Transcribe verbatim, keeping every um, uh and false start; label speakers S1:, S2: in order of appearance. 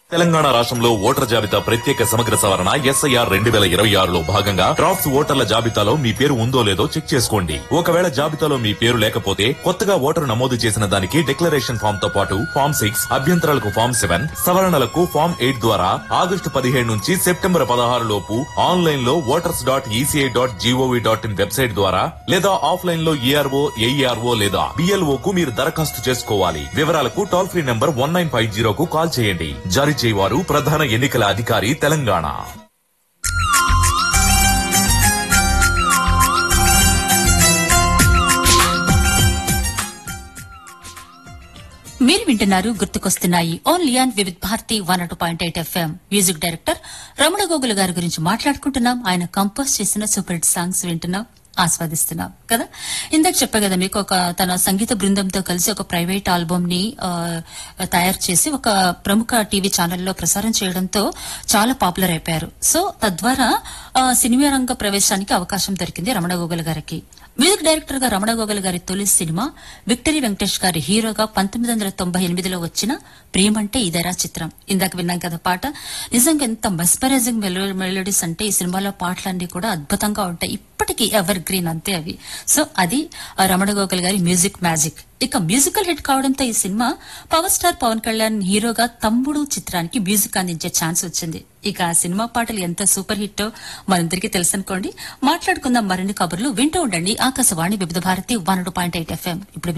S1: తెలంగాణ రాష్ట్రంలో ఓటర్ జాబితా ప్రత్యేక సమగ్ర సవరణ ఎస్ఐఆర్ రెండు వేల ఇరవై ఆరులో భాగంగా డ్రాఫ్ట్స్ ఓటర్ల జాబితాలో మీ పేరు ఉందో లేదో చెక్ చేసుకోండి. ఒకవేళ జాబితాలో మీ పేరు లేకపోతే కొత్తగా ఓటరు నమోదు చేసిన దానికి డిక్లరేషన్ ఫామ్ తో పాటు ఫామ్ సిక్స్ అభ్యంతరాలకు ఫామ్ సెవెన్ సవరణలకు ఫామ్ ఎయిట్ ద్వారా ఆగస్టు పదిహేడు నుంచి సెప్టెంబర్ పదహారు లోపు ఆన్లైన్ లో voters dot ECI dot GOV dot in website ద్వారా లేదా ఆఫ్లైన్ లో ఈఆర్ఓ ఏఈఆర్ఓ లేదా బిఎల్ఓ కు మీరు దరఖాస్తు చేసుకోవాలి. వివరాలకు toll free number one nine five జీరోకు call చేయండి. జారీ చేయవారు ప్రధాన ఎన్నికల అధికారి తెలంగాణ.
S2: మీరు వింటున్నారు గుర్తుకొస్తున్నాయి only on Vividh Bharati one two point eight FM. Music director Ramana Gogula గారి గురించి మాట్లాడుకుంటున్నాం. ఆయన కంపోజ్ చేసిన సూపర్ హిట్ సాంగ్స్ వింటున్నాం, ఆస్వాదిస్తున్నాం కదా. ఇందాక చెప్పా కదా మీకు, ఒక తన సంగీత బృందంతో కలిసి ఒక ప్రైవేట్ ఆల్బమ్ ని తయారు చేసి ఒక ప్రముఖ టీవీ ఛానల్లో ప్రసారం చేయడంతో చాలా పాపులర్ అయిపోయారు. సో తద్వారా సినిమా రంగ ప్రవేశానికి అవకాశం దొరికింది రమణ గోగుల గారికి. మ్యూజిక్ డైరెక్టర్ గా రమణ గోగుల గారి తొలి సినిమా విక్టరీ వెంకటేష్ గారి హీరోగా పంతొమ్మిది వందల తొంభై ఎనిమిదిలో వచ్చిన ప్రేమంటే ఇదేరా చిత్రం. ఇందాక విన్నాం కదా పాట. నిజంగా ఎంత మెస్పరైజింగ్ మెలోడీస్ అంటే ఈ సినిమాలో పాటలన్నీ కూడా అద్భుతంగా ఉంటాయి. ఇప్పటికీ ఎవర్ గ్రీన్ అంతే అవి. సో అది రమణ గోగుల గారి మ్యూజిక్ మ్యాజిక్. ఇక మ్యూజికల్ హిట్ కావడంతో ఈ cinema power star Pawan Kalyan హీరోగా తమ్ముడు చిత్రానికి మ్యూజిక్ అందించే ఛాన్స్ వచ్చింది. ఇక ఆ సినిమా పాటలు ఎంత సూపర్ హిట్టో మనందరికీ తెలుసనుకోండి. మాట్లాడుకుందాం మరిన్ని కబుర్లు. వింటూ ఉండండి ఆకాశవాణి వివిధ Bharati one point eight FM. ఇప్పుడు